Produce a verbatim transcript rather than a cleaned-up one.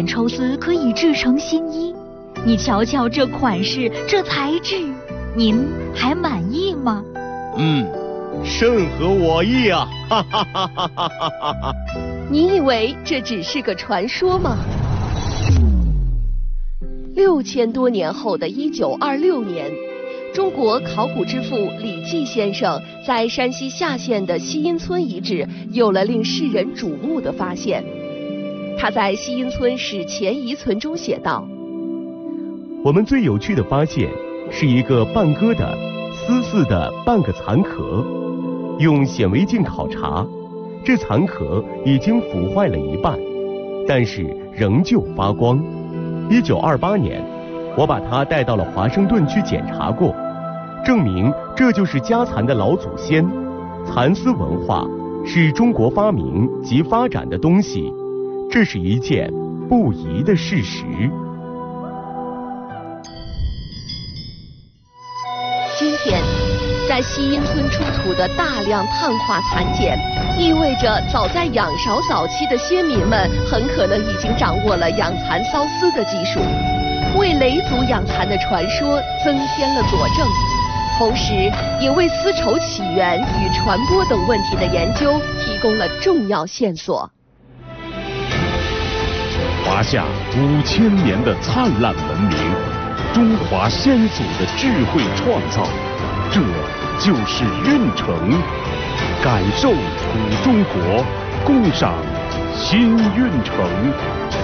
点抽丝可以制成新衣。你瞧瞧这款式，这材质，您还满意吗？ 嗯，甚合我意啊！哈哈哈哈哈哈哈！ 你以为这只是个传说吗？六千多年后的一九二六年，中国考古之父李济先生在山西夏县的西阴村遗址有了令世人瞩目的发现。他在西阴村史前遗存中写道： 我们最有趣的发现是一个半割的丝似的半个残壳，用显微镜考察，这残壳已经腐坏了一半，但是仍旧发光。一九二八年，我把它带到了华盛顿去检查过，证明这就是家蚕的老祖先。蚕丝文化是中国发明及发展的东西，这是一件不疑的事实。 今天，在西阴村出土的大量碳化蚕茧，意味着早在仰韶早期的先民们很可能已经掌握了养蚕缫丝的技术，为嫘族养蚕的传说增添了佐证，同时也为丝绸起源与传播等问题的研究提供了重要线索。 华夏五千年的灿烂文明，中华先祖的智慧创造，这就是运城。感受古中国，共赏新运城。